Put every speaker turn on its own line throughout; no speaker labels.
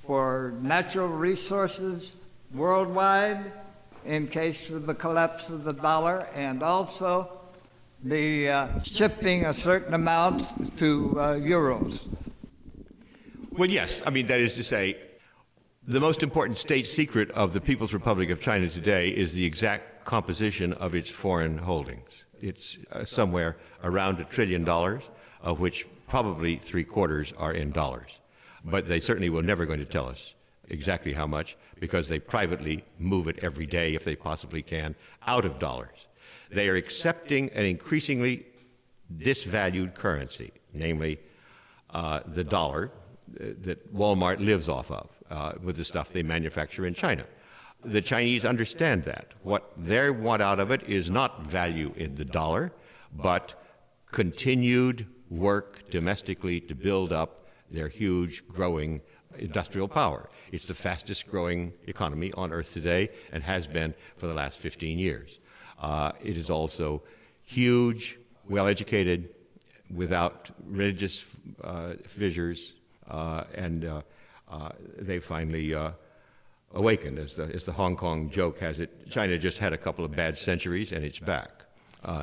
for natural resources worldwide in case of the collapse of the dollar, and also the shifting a certain amount to euros.
Well, yes. I mean, that is to say, the most important state secret of the People's Republic of China today is the exact composition of its foreign holdings. It's somewhere around $1 trillion, of which probably 3/4 are in dollars. But they certainly will never going to tell us exactly how much, because they privately move it every day, if they possibly can, out of dollars. They are accepting an increasingly disvalued currency, namely the dollar that Walmart lives off of with the stuff they manufacture in China. The Chinese understand that. What they want out of it is not value in the dollar, but continued work domestically to build up their huge growing industrial power. It's the fastest growing economy on earth today and has been for the last 15 years. It is also huge, well-educated, without religious fissures, and they finally awakened. As the Hong Kong joke has it, China just had a couple of bad centuries and it's back. And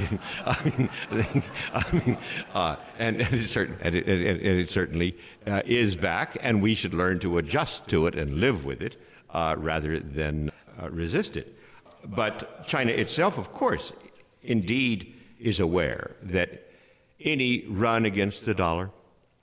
it certainly is back, and we should learn to adjust to it and live with it rather than resist it. But China itself, of course, indeed is aware that any run against the dollar,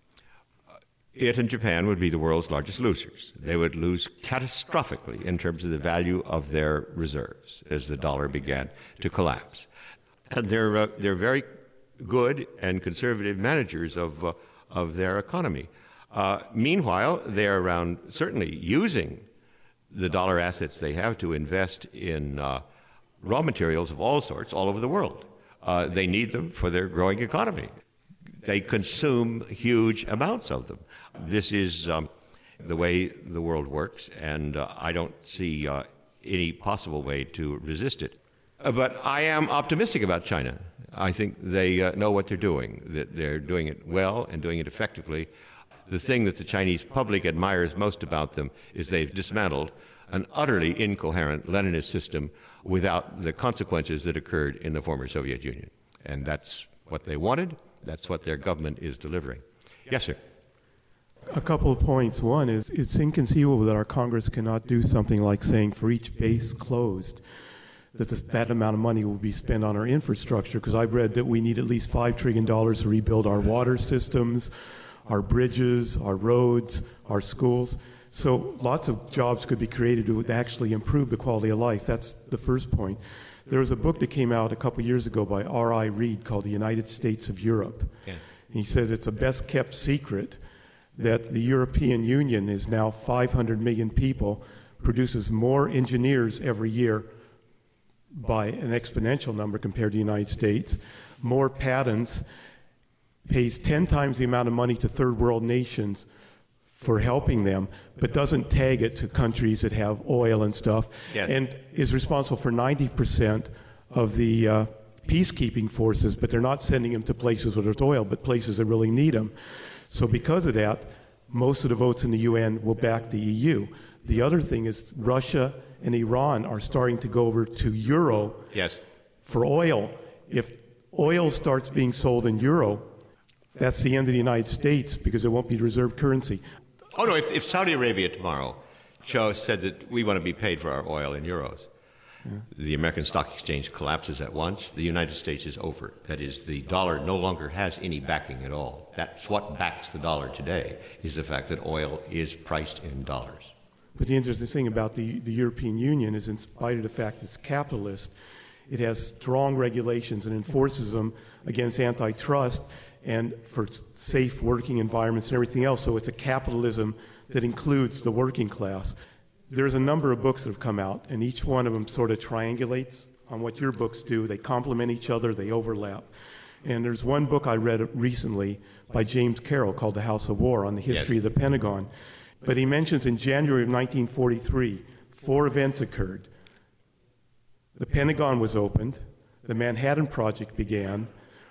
it and Japan would be the world's largest losers. They would lose catastrophically in terms of the value of their reserves as the dollar began to collapse. And they're very good and conservative managers of their economy. Meanwhile, they're around certainly using the dollar assets they have to invest in raw materials of all sorts all over the world. They need them for their growing economy. They consume huge amounts of them. This is the way the world works, and I don't see any possible way to resist it. But I am optimistic about China. I think they know what they're doing, that they're doing it well and doing it effectively. The thing that the Chinese public admires most about them is they've dismantled an utterly incoherent Leninist system without the consequences that occurred in the former Soviet Union. And that's what they wanted. That's what their government is delivering. Yes, sir.
A couple of points. One is it's inconceivable that our Congress cannot do something like saying for each base closed that amount of money will be spent on our infrastructure, because I've read that we need at least $5 trillion to rebuild our water systems, our bridges, our roads, our schools. So lots of jobs could be created to actually improve the quality of life. That's the first point. There was a book that came out a couple years ago by R.I. Reid called The United States of Europe. Yeah. He says it's a best-kept secret that the European Union is now 500 million people, produces more engineers every year by an exponential number compared to the United States, more patents, pays 10 times the amount of money to third world nations for helping them, but doesn't tag it to countries that have oil and stuff, yes, and is responsible for 90% of the peacekeeping forces, but they're not sending them to places where there's oil, but places that really need them. So because of that, most of the votes in the UN will back the EU. The other thing is Russia and Iran are starting to go over to euro, yes, for oil. If oil starts being sold in euro, that's the end of the United States, because it won't be the reserve currency.
Oh, no, if Saudi Arabia tomorrow said that we want to be paid for our oil in euros, yeah, the American Stock Exchange collapses at once, the United States is over. That is, the dollar no longer has any backing at all. That's what backs the dollar today, is the fact that oil is priced in dollars.
But the interesting thing about the European Union is, in spite of the fact it's capitalist, it has strong regulations and enforces them against antitrust and for safe working environments and everything else. So it's a capitalism that includes the working class. There's a number of books that have come out, and each one of them sort of triangulates on what your books do. They complement each other, they overlap. And there's one book I read recently by James Carroll called The House of War, on the history, yes, of the Pentagon. But he mentions in January of 1943, 4 events occurred. The Pentagon was opened, the Manhattan Project began,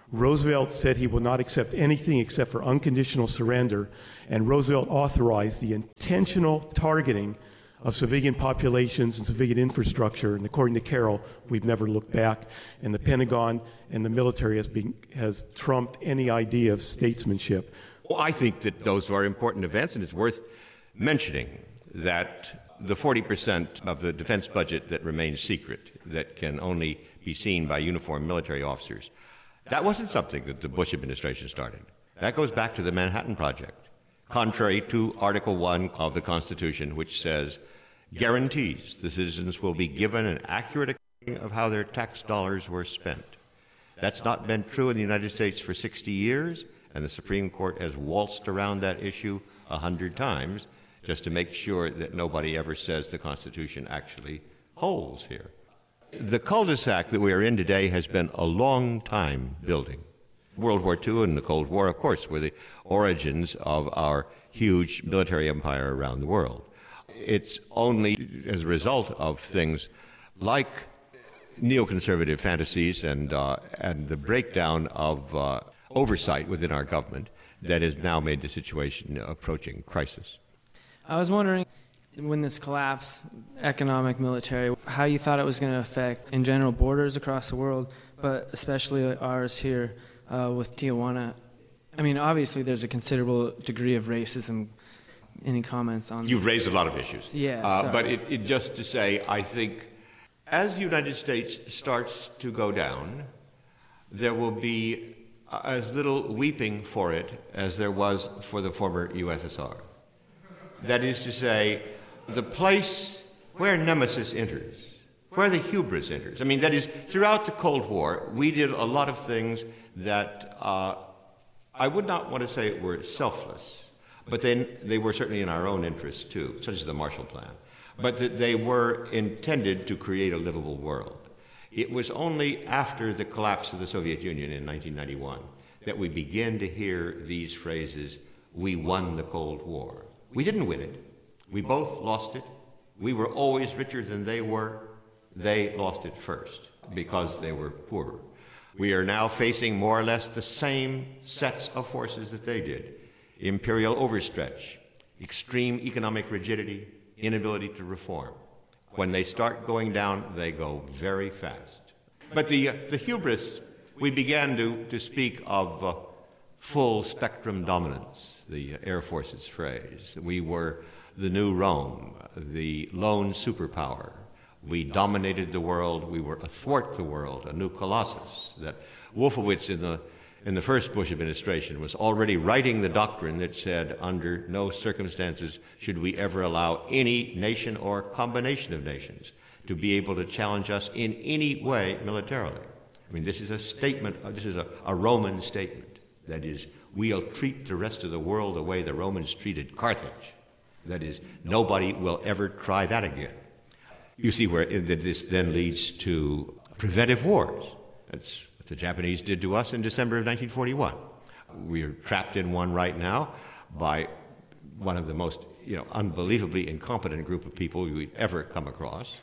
Roosevelt said he will not accept anything except for unconditional surrender, and Roosevelt authorized the intentional targeting of civilian populations and civilian infrastructure. And according to Carroll, we've never looked back, and the Pentagon and the military has trumped any idea of statesmanship.
Well, I think that those are important events, and it's worth mentioning that the 40% of the defense budget that remains secret, that can only be seen by uniformed military officers, that wasn't something that the Bush administration started. That goes back to the Manhattan Project, contrary to Article 1 of the Constitution, which says, guarantees the citizens will be given an accurate accounting of how their tax dollars were spent. That's not been true in the United States for 60 years, and the Supreme Court has waltzed around that issue 100 times just to make sure that nobody ever says the Constitution actually holds here. The cul-de-sac that we are in today has been a long time building. World War II and the Cold War, of course, were the origins of our huge military empire around the world. It's only as a result of things like neoconservative fantasies and the breakdown of oversight within our government that has now made the situation approaching crisis.
I was wondering, when this collapse, economic, military, how you thought it was going to affect, in general, borders across the world, but especially ours here with Tijuana. I mean, obviously there's a considerable degree of racism. Any comments on that?
You've raised a lot of issues.
Yeah.
But it just to say, I think as the United States starts to go down, there will be as little weeping for it as there was for the former USSR. That is to say, the place where nemesis enters, where the hubris enters. I mean, that is, throughout the Cold War, we did a lot of things that I would not want to say were selfless, but they were certainly in our own interest too, such as the Marshall Plan, but that they were intended to create a livable world. It was only after the collapse of the Soviet Union in 1991 that we began to hear these phrases, "We won the Cold War." We didn't win it. We both lost it. We were always richer than they were. They lost it first because they were poorer. We are now facing more or less the same sets of forces that they did. Imperial overstretch, extreme economic rigidity, inability to reform. When they start going down, they go very fast. But the hubris, we began to speak of full spectrum dominance, the Air Force's phrase. We were the new Rome, the lone superpower. We dominated the world. We were athwart the world, a new colossus. That Wolfowitz in the first Bush administration was already writing the doctrine that said, under no circumstances should we ever allow any nation or combination of nations to be able to challenge us in any way militarily. I mean, this is a statement, this is a Roman statement. That is, we'll treat the rest of the world the way the Romans treated Carthage. That is, nobody will ever try that again. You see where this then leads to preventive wars. That's what the Japanese did to us in December of 1941. We are trapped in one right now by one of the most unbelievably incompetent group of people we've ever come across.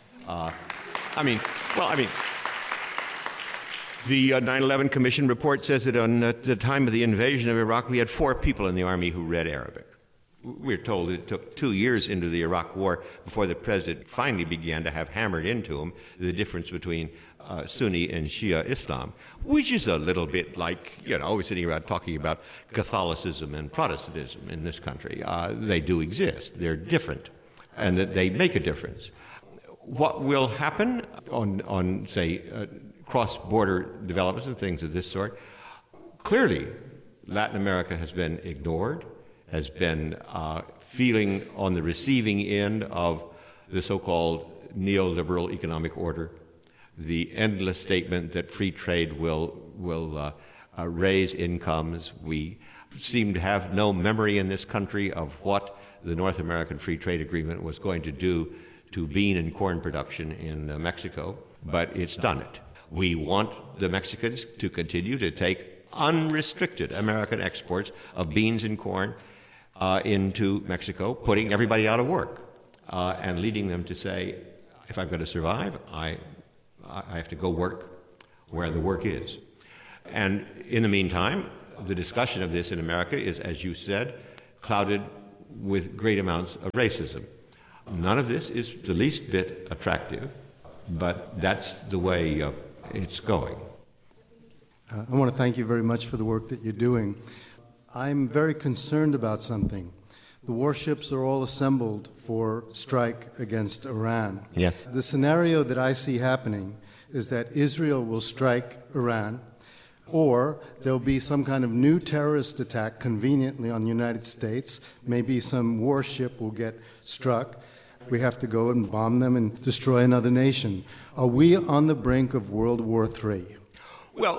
The 9/11 Commission report says that at the time of the invasion of Iraq, we had 4 people in the army who read Arabic. We're told it took 2 years into the Iraq War before the president finally began to have hammered into him the difference between Sunni and Shia Islam, which is a little bit like, we're sitting around talking about Catholicism and Protestantism in this country. They do exist. They're different, and that they make a difference. What will happen on say, cross-border developments and things of this sort? Clearly, Latin America has been ignored, has been feeling on the receiving end of the so-called neoliberal economic order, the endless statement that free trade will raise incomes. We seem to have no memory in this country of what the North American Free Trade Agreement was going to do to bean and corn production in Mexico, but it's done it. We want the Mexicans to continue to take unrestricted American exports of beans and corn into Mexico, putting everybody out of work and leading them to say, if I'm going to survive, I have to go work where the work is. And in the meantime, the discussion of this in America is, as you said, clouded with great amounts of racism. None of this is the least bit attractive, but that's the way it's going.
I want to thank you very much for the work that you're doing. I'm very concerned about something. The warships are all assembled for strike against Iran.
Yes.
The scenario that I see happening is that Israel will strike Iran, or there'll be some kind of new terrorist attack conveniently on the United States. Maybe some warship will get struck. We have to go and bomb them and destroy another nation. Are we on the brink of World War III?
Well,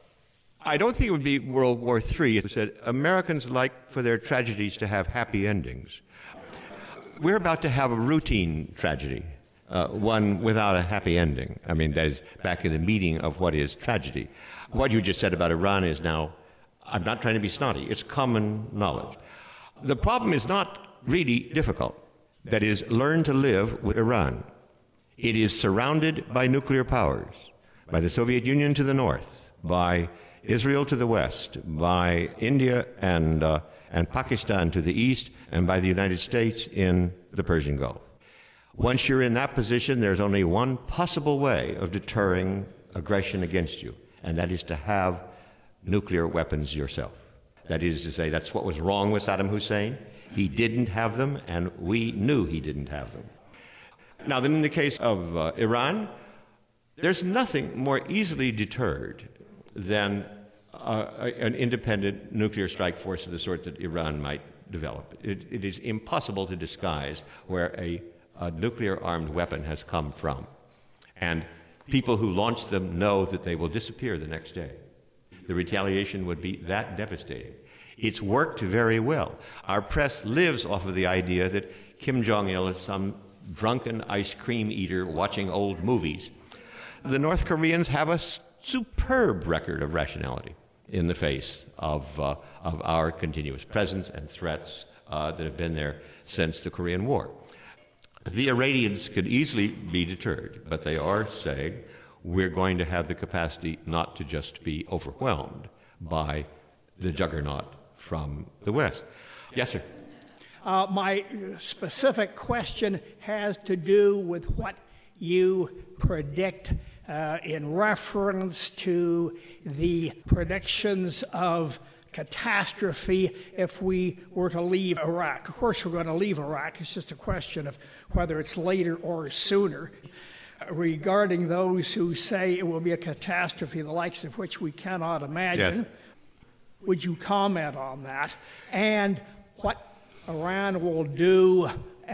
I don't think it would be World War III. It said Americans like for their tragedies to have happy endings. We're about to have a routine tragedy, one without a happy ending. I mean, that is back in the meaning of what is tragedy. What you just said about Iran is now, I'm not trying to be snotty, it's common knowledge. The problem is not really difficult. That is, learn to live with Iran. It is surrounded by nuclear powers, by the Soviet Union to the north, by Israel to the west, by India and Pakistan to the east, and by the United States in the Persian Gulf. Once you're in that position, there's only one possible way of deterring aggression against you, and that is to have nuclear weapons yourself. That is to say, that's what was wrong with Saddam Hussein. He didn't have them, and we knew he didn't have them. Now, then in the case of Iran, there's nothing more easily deterred than an independent nuclear strike force of the sort that Iran might develop. It is impossible to disguise where a nuclear-armed weapon has come from. And people who launch them know that they will disappear the next day. The retaliation would be that devastating. It's worked very well. Our press lives off of the idea that Kim Jong-il is some drunken ice cream eater watching old movies. The North Koreans have a superb record of rationality in the face of our continuous presence and threats that have been there since the Korean War. The Iranians could easily be deterred, but they are saying we're going to have the capacity not to just be overwhelmed by the juggernaut from the West. Yes, sir.
My specific question has to do with what you predict in reference to the predictions of catastrophe if we were to leave Iraq. Of course, we're going to leave Iraq. It's just a question of whether it's later or sooner. Regarding those who say it will be a catastrophe, the likes of which we cannot imagine,
Yes.
Would you comment on that? And what Iran will do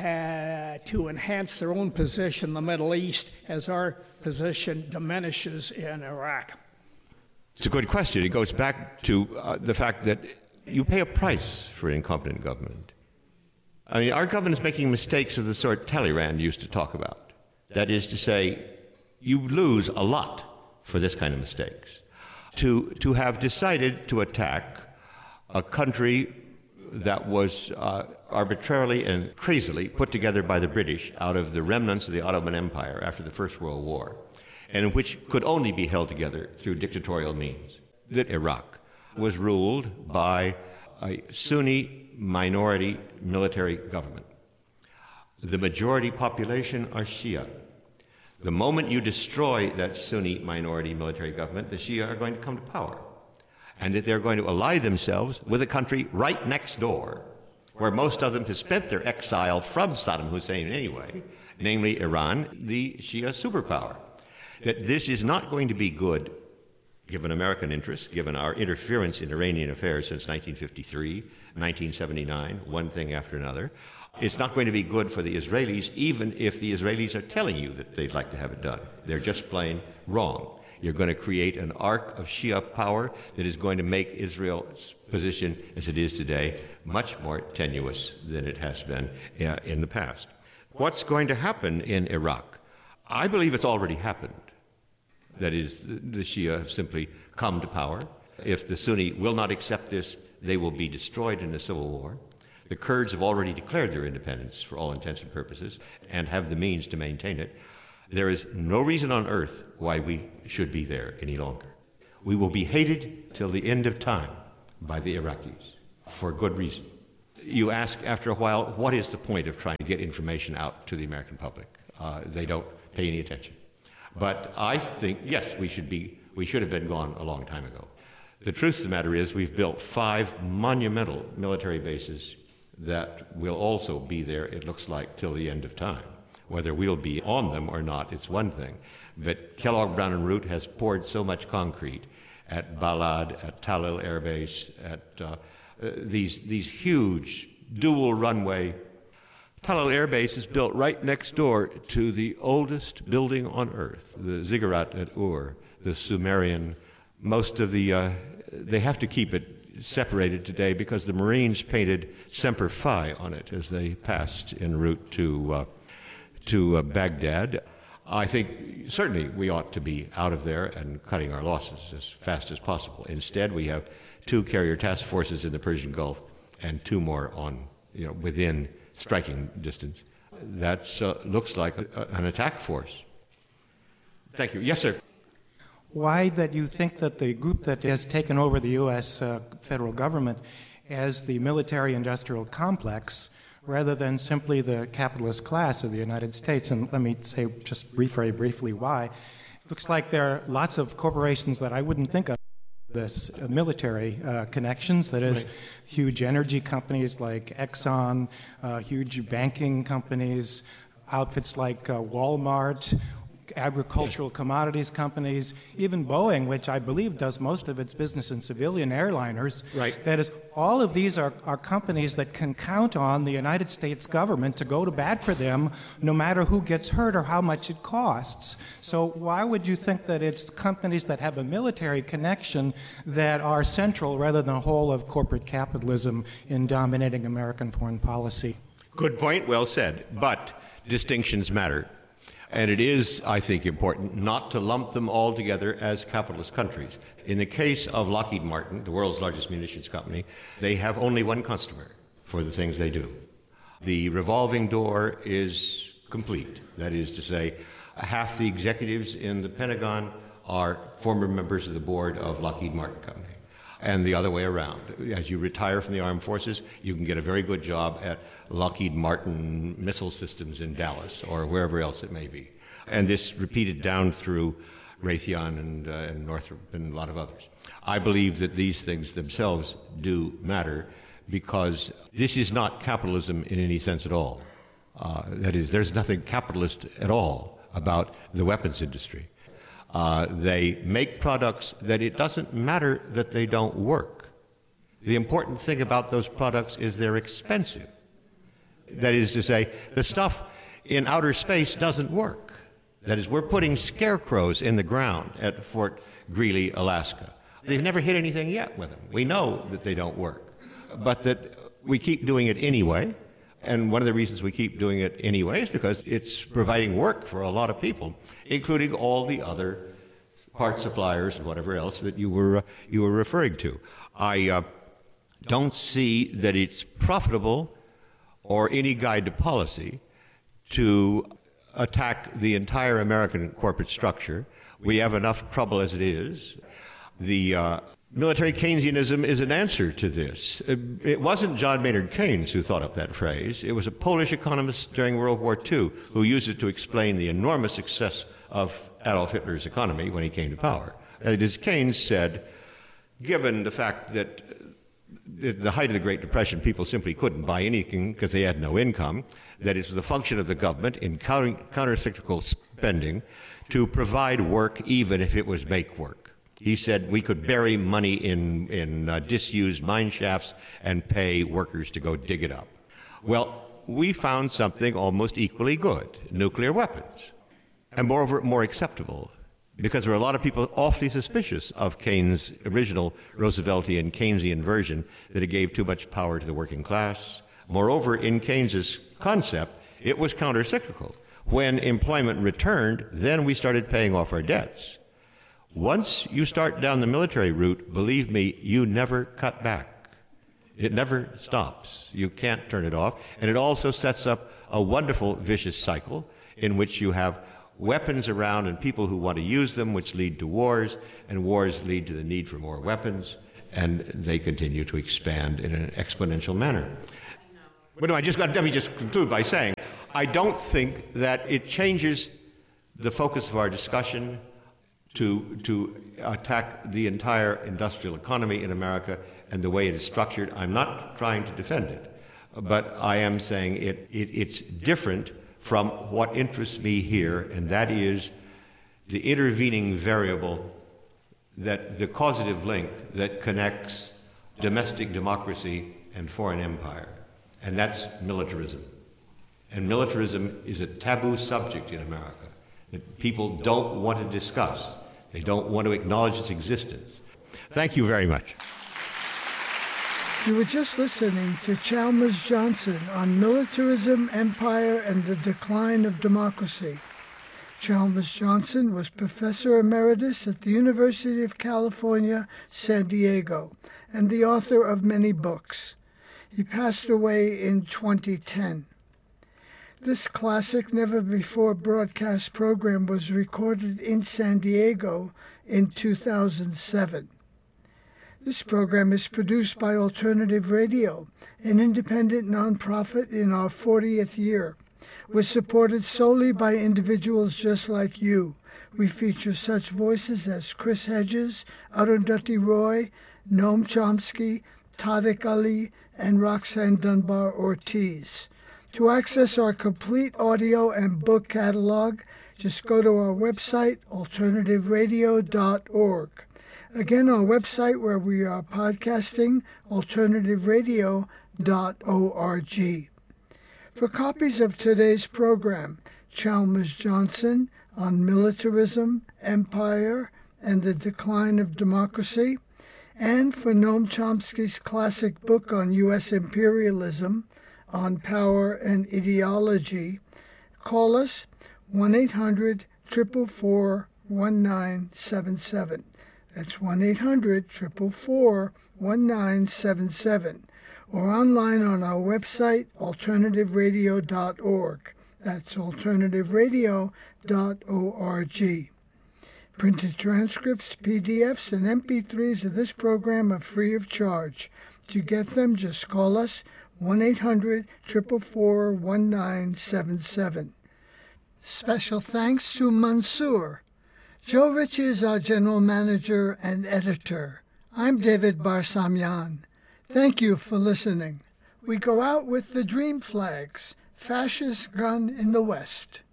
to enhance their own position in the Middle East as our position diminishes in Iraq?
It's a good question. It goes back to the fact that you pay a price for an incompetent government. I mean, our government is making mistakes of the sort Talleyrand used to talk about. That is to say, you lose a lot for this kind of mistakes. To have decided to attack a country that was arbitrarily and crazily put together by the British out of the remnants of the Ottoman Empire after the First World War, and which could only be held together through dictatorial means, that Iraq was ruled by a Sunni minority military government. The majority population are Shia. The moment you destroy that Sunni minority military government, the Shia are going to come to power, and that they're going to ally themselves with a country right next door, where most of them have spent their exile from Saddam Hussein anyway, namely Iran, the Shia superpower. That this is not going to be good, given American interests, given our interference in Iranian affairs since 1953, 1979, one thing after another. It's not going to be good for the Israelis, even if the Israelis are telling you that they'd like to have it done. They're just plain wrong. You're going to create an arc of Shia power that is going to make Israel's position as it is today much more tenuous than it has been in the past. What's going to happen in Iraq? I believe it's already happened. That is, the Shia have simply come to power. If the Sunni will not accept this, they will be destroyed in a civil war. The Kurds have already declared their independence for all intents and purposes and have the means to maintain it. There is no reason on earth why we should be there any longer. We will be hated till the end of time by the Iraqis, for good reason. You ask after a while, what is the point of trying to get information out to the American public? They don't pay any attention. But I think, yes, we should have been gone a long time ago. The truth of the matter is we've built 5 monumental military bases that will also be there, it looks like, till the end of time. Whether we'll be on them or not, it's one thing. But Kellogg Brown and Root has poured so much concrete at Balad, at Talil Air Base, at these huge dual runway. Talil Air Base is built right next door to the oldest building on earth, the ziggurat at Ur, the Sumerian. Most of the, they have to keep it separated today because the Marines painted Semper Fi on it as they passed en route to Baghdad. I think certainly we ought to be out of there and cutting our losses as fast as possible. Instead, we have 2 carrier task forces in the Persian Gulf and 2 more on, within striking distance. That looks like an attack force. Thank you. Yes, sir.
Why that you think that the group that has taken over the U.S. Federal government as the military-industrial complex rather than simply the capitalist class of the United States? And let me say just very briefly why. It looks like there are lots of corporations that I wouldn't think of this military connections, that is, right. Huge energy companies like Exxon, huge banking companies, outfits like Walmart, agricultural commodities companies, even Boeing, which I believe does most of its business in civilian airliners.
Right.
That is, all of these are companies that can count on the United States government to go to bat for them no matter who gets hurt or how much it costs. So why would you think that it's companies that have a military connection that are central rather than a whole of corporate capitalism in dominating American foreign policy?
Good point, well said. But distinctions matter. And it is, I think, important not to lump them all together as capitalist countries. In the case of Lockheed Martin, the world's largest munitions company, they have only one customer for the things they do. The revolving door is complete. That is to say, half the executives in the Pentagon are former members of the board of Lockheed Martin Company. And the other way around. As you retire from the armed forces, you can get a very good job at Lockheed Martin Missile Systems in Dallas or wherever else it may be. And this repeated down through Raytheon and Northrop and a lot of others. I believe that these things themselves do matter because this is not capitalism in any sense at all. That is, there's nothing capitalist at all about the weapons industry. They make products that it doesn't matter that they don't work. The important thing about those products is they're expensive. That is to say, the stuff in outer space doesn't work. That is, we're putting scarecrows in the ground at Fort Greely, Alaska. They've never hit anything yet with them. We know that they don't work, but that we keep doing it anyway. And one of the reasons we keep doing it anyway is because it's providing work for a lot of people, including all the other part suppliers and whatever else that you were referring to. I don't see that it's profitable or any guide to policy to attack the entire American corporate structure. We have enough trouble as it is. The military Keynesianism is an answer to this. It wasn't John Maynard Keynes who thought up that phrase. It was a Polish economist during World War II who used it to explain the enormous success of Adolf Hitler's economy when he came to power. And as Keynes said, given the fact that at the height of the Great Depression, people simply couldn't buy anything because they had no income, that it was the function of the government in counter-cyclical spending to provide work even if it was make work. He said we could bury money in disused mine shafts and pay workers to go dig it up. Well, we found something almost equally good, nuclear weapons, and moreover, more acceptable, because there are a lot of people awfully suspicious of Keynes' original Rooseveltian Keynesian version that it gave too much power to the working class. Moreover, in Keynes' concept, it was counter-cyclical. When employment returned, then we started paying off our debts. Once you start down the military route, believe me, you never cut back. It never stops. You can't turn it off. And it also sets up a wonderful vicious cycle in which you have weapons around and people who want to use them, which lead to wars, and wars lead to the need for more weapons, and they continue to expand in an exponential manner. But no, let me just conclude by saying, I don't think that it changes the focus of our discussion to attack the entire industrial economy in America and the way it is structured. I'm not trying to defend it, but I am saying it's different from what interests me here, and that is the intervening variable, that the causative link that connects domestic democracy and foreign empire, and that's militarism. And militarism is a taboo subject in America that people don't want to discuss. They don't want to acknowledge its existence. Thank you very much.
You were just listening to Chalmers Johnson on militarism, empire, and the decline of democracy. Chalmers Johnson was Professor Emeritus at the University of California, San Diego, and the author of many books. He passed away in 2010. This classic, never-before-broadcast program was recorded in San Diego in 2007. This program is produced by Alternative Radio, an independent nonprofit in our 40th year. We're supported solely by individuals just like you. We feature such voices as Chris Hedges, Arundhati Roy, Noam Chomsky, Tariq Ali, and Roxanne Dunbar Ortiz. To access our complete audio and book catalog, just go to our website, alternativeradio.org. Again, our website where we are podcasting, alternativeradio.org. For copies of today's program, Chalmers Johnson on militarism, empire, and the decline of democracy, and for Noam Chomsky's classic book on U.S. imperialism, on power and ideology, call us 1-800-444-1977. That's 1-800-444-1977, or online on our website, alternativeradio.org. That's alternativeradio.org. Printed transcripts, PDFs, and MP3s of this program are free of charge. To get them, just call us 1-800-444-1977. Special thanks to Mansour. Joe Ritchie is our general manager and editor. I'm David Barsamian. Thank you for listening. We go out with the Dream Flags, Fascist Gun in the West.